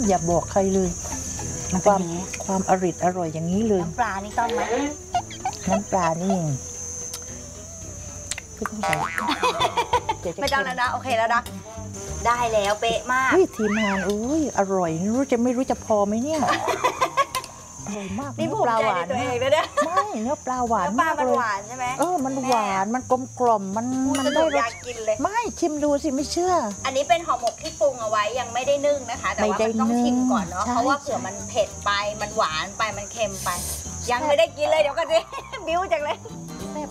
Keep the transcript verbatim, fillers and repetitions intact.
อย่าบอกใครเลยความความอริดอร่อยอย่างนี้เลยน้ำปลานี่ต้องไหมน้ำปลานี่ไม่ต้องใส่ไม่ต้องแล้วนะโอเคแล้วนะได้แล้วเป๊ะมากทีมงานอุ้ยอร่อยไม่รู้จะไม่รู้จะพอไหมเนี่ยอร่อยมากนี่ภูมิใจในตัวเองนะเนี่ยไม่เนื้อปลาหวานเนื้อปลามันหวานใช่ไหมเออมันหวานมันกลมกล่อมมันมันได้รสกินเลยไม่ชิมดูสิไม่เชื่ออันนี้เป็นห่อหมกที่ปรุงเอาไว้ยังไม่ได้นึ่งนะคะแต่ว่ามันต้องชิมก่อนเนาะเพราะว่าเผื่อมันเผ็ดไปมันหวานไปมันเค็มไปยังไม่ได้กินเลยเดี๋ยวกันสิบิ้วจังเลย